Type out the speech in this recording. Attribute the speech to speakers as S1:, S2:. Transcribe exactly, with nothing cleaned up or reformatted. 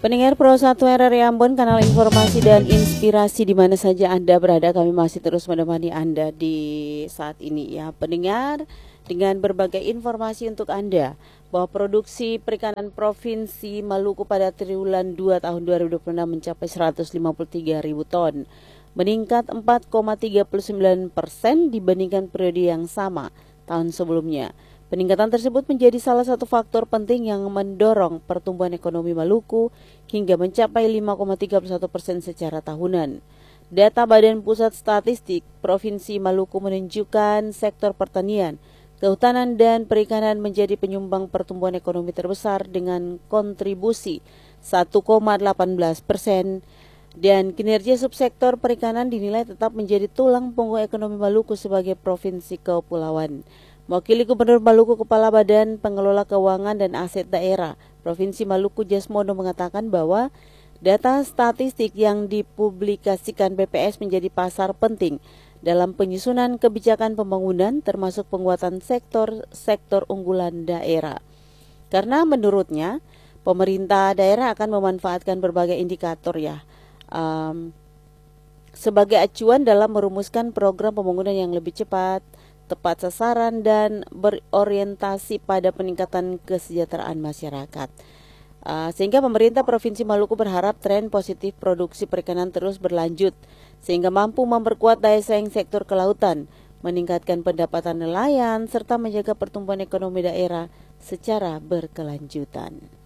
S1: Pendengar Pro satu R R I Ambon, kanal informasi dan inspirasi di mana saja Anda berada, kami masih terus menemani Anda di saat ini ya pendengar, dengan berbagai informasi untuk Anda bahwa produksi perikanan Provinsi Maluku pada triwulan dua tahun dua ribu dua puluh enam mencapai seratus lima puluh tiga ribu ton, meningkat empat koma tiga puluh sembilan persen dibandingkan periode yang sama tahun sebelumnya. Peningkatan tersebut menjadi salah satu faktor penting yang mendorong pertumbuhan ekonomi Maluku hingga mencapai lima koma tiga puluh satu persen secara tahunan. Data Badan Pusat Statistik Provinsi Maluku menunjukkan sektor pertanian, kehutanan dan perikanan menjadi penyumbang pertumbuhan ekonomi terbesar dengan kontribusi satu koma delapan belas persen, dan kinerja subsektor perikanan dinilai tetap menjadi tulang punggung ekonomi Maluku sebagai provinsi kepulauan. Mewakili Gubernur Maluku, Kepala Badan Pengelola Keuangan dan Aset Daerah Provinsi Maluku Jasmono mengatakan bahwa data statistik yang dipublikasikan B P S menjadi pasar penting dalam penyusunan kebijakan pembangunan termasuk penguatan sektor-sektor unggulan daerah. Karena menurutnya pemerintah daerah akan memanfaatkan berbagai indikator ya um, sebagai acuan dalam merumuskan program pembangunan yang lebih cepat, tepat sasaran, dan berorientasi pada peningkatan kesejahteraan masyarakat. Uh, sehingga pemerintah Provinsi Maluku berharap tren positif produksi perikanan terus berlanjut, sehingga mampu memperkuat daya saing sektor kelautan, meningkatkan pendapatan nelayan, serta menjaga pertumbuhan ekonomi daerah secara berkelanjutan.